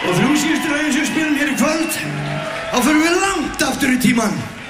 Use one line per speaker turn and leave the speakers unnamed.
Og 3 síðustu lögin sem við spilum hér í kvöld, þá förum við langt aftur í tímann.